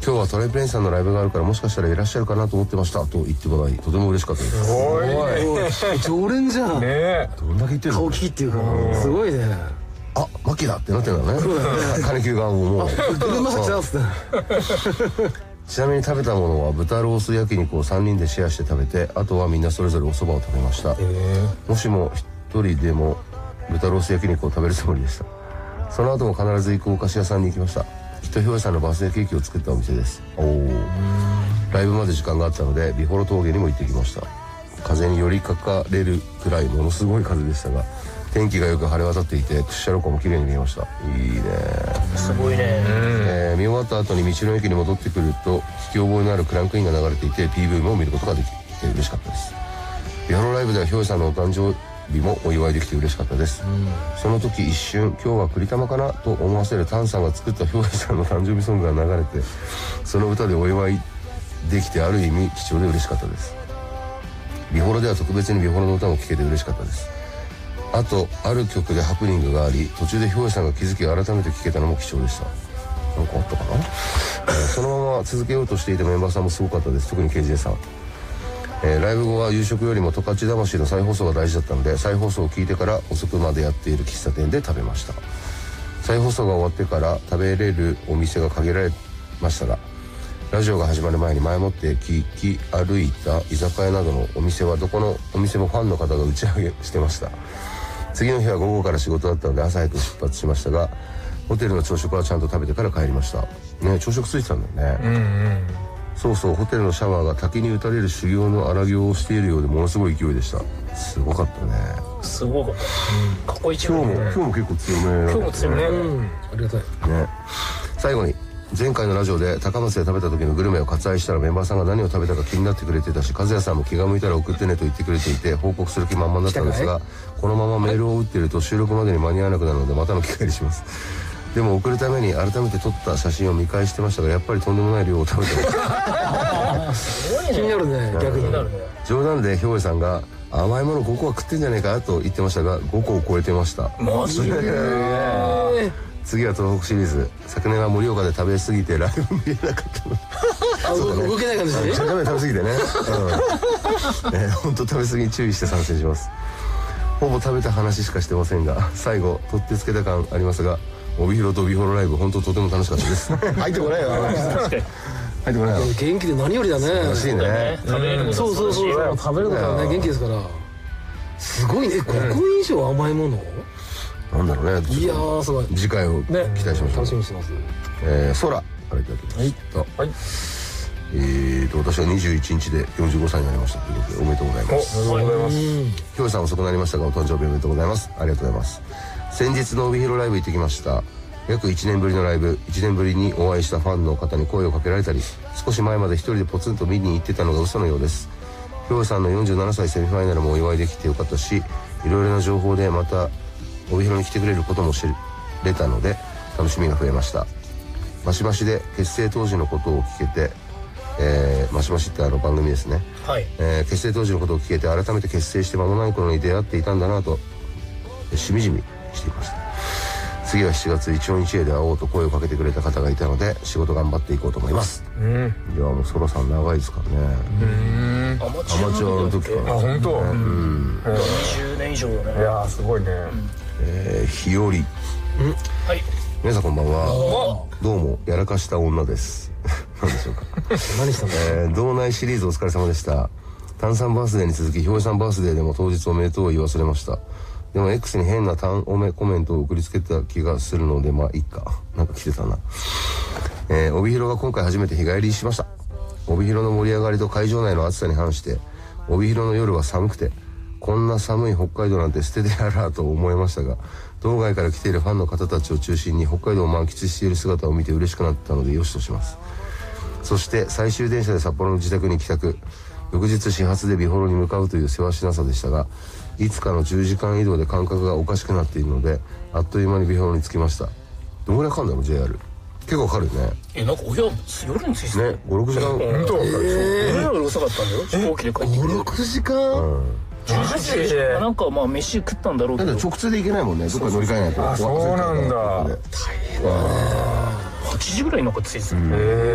今日はトライプレインさんのライブがあるからもしかしたらいらっしゃるかなと思ってましたと言ってもらいとても嬉しかったです。 すごい常連じゃん。 ね。 どんだけ言ってるの。 顔利きっていうかすごいね。 あ、マキだってなってるんだね。金球がもう車先だっつって。 ちなみに食べたものは豚ロース焼肉を3人でシェアして食べて、あとはみんなそれぞれお蕎麦を食べました。もしも一人でも豚ロース焼肉を食べるつもりでした。その後も必ず行くお菓子屋さんに行きました。きっとひょうさんのバースデーケーキを作ったお店です。ライブまで時間があったので美幌峠にも行ってきました。風に寄りかかれるくらいものすごい風でしたが、天気がよく晴れ渡っていて屈斜路湖も綺麗に見えました。いいね。 すごいね。 見終わった後に道の駅に戻ってくると聞き覚えのあるクランクインが流れていて PV も見ることができて嬉しかったです。美幌ライブではひょうさんのお誕生日もお祝いできて嬉しかったです。その時一瞬今日は栗玉かなと思わせるタンさんが作ったひょうさんの誕生日ソングが流れて、その歌でお祝いできてある意味貴重で嬉しかったです。美幌では特別に美幌の歌も聴けて嬉しかったです。あとある曲でハプニングがあり途中でひょうさんが気づき改めて聴けたのも貴重でした。なんかあったかな。そのまま続けようとしていたメンバーさんもすごかったです。特に KJ さん。ライブ後は夕食よりも十勝魂の再放送が大事だったので再放送を聞いてから遅くまでやっている喫茶店で食べました。再放送が終わってから食べれるお店が限られましたが、ラジオが始まる前に前もって聞き歩いた居酒屋などのお店はどこのお店もファンの方が打ち上げしてました。次の日は午後から仕事だったので朝早く出発しましたが、ホテルの朝食はちゃんと食べてから帰りましたね。朝食ついてたんだよね。そうそう、ホテルのシャワーが滝に打たれる修行の荒行をしているようでものすごい勢いでした。すごかったね。 すごかった。過去一今日も結構強めだったね。 今日も強めね。 ありがたいね。最後に前回のラジオで高松で食べた時のグルメを割愛したらメンバーさんが何を食べたか気になってくれてたし、和也さんも気が向いたら送ってねと言ってくれていて報告する気満々だったんですが、このままメールを打っていると収録までに間に合わなくなるのでまたの機会にします。でも送るために改めて撮った写真を見返してましたが、やっぱりとんでもない量を食べてました気になるね。逆に冗談でひょうえさんが甘いもの5個は食ってんじゃねえかと言ってましたが5個を超えてました。 マジで。 次は東北シリーズ。昨年は盛岡で食べ過ぎてライブ見れなかったの。 動けない感じで。 食べ過ぎてね。本当食べ過ぎに注意して参戦します。ほぼ食べた話しかしてませんが、最後取ってつけた感ありますが、帯広と美幌ライブ本当とても楽しかったです。入ってこないよ。入ってこないよ。 元気で何よりだね。 楽しいね。 食べれることそう食べることはね元気ですから。すごいね。5個以上甘いもの。 なんだろうね。 いやーすごい。 次回を期待しましょう。 楽しみにしてます。 空からいただきました。はい。私は21日で45歳になりましたということでおめでとうございます。 おめでとうございます。 ひょうさん遅くなりましたがお誕生日おめでとうございます。ありがとうございます。先日の帯広ライブ行ってきました。約1年ぶりのライブ、1年ぶりにお会いしたファンの方に声をかけられたり、少し前まで一人でポツンと見に行ってたのが嘘のようです。ひょうさんの47歳セミファイナルもお祝いできてよかったし、いろいろな情報でまた帯広に来てくれることも知れたので楽しみが増えました。マシマシで結成当時のことを聞けて、マシマシって番組ですね。 はい。 結成当時のことを聞けて改めて結成して間もない頃に出会っていたんだなとしみじみしていました。次は7月一音一会で会おうと声をかけてくれた方がいたので仕事頑張っていこうと思います。いやもうソロさん長いですからね。 アマチアマチュアの時から。 あ、本当。 20年以上だね。 いやーすごいね。 日和。 はい。 皆さんこんばんは。どうもやらかした女です。何でしょうか。 何したんだ。 道内シリーズお疲れ様でした。炭酸バースデーに続きひょうさんバースデーでも当日おめでとうを言い忘れました。でも X に変な単おめコメントを送りつけた気がするのでまあいいか。なんか来てたな。帯広が今回初めて日帰りしました。帯広の盛り上がりと会場内の暑さに反して帯広の夜は寒くて、こんな寒い北海道なんて捨ててやらと思いましたが、道外から来ているファンの方たちを中心に北海道を満喫している姿を見て嬉しくなったのでよしとします。そして最終電車で札幌の自宅に帰宅、翌日始発で美幌に向かうというせわしなさでしたが、いつかの10時間移動で感覚がおかしくなっているのであっという間に美幌に着きました。どのぐらいかかるんだろう JR。 結構かかるよね。 なんか夜に着いてね、5、6時間。 本当。 夜遅かったんだよ。飛行機で帰ってきて。 5、6時間。 マジで。なんかまあ飯食ったんだろうけど。 だって直通で行けないもんね。どっか乗り換えないと。 あ、そうなんだ。 8時ぐらいになんか着いてた。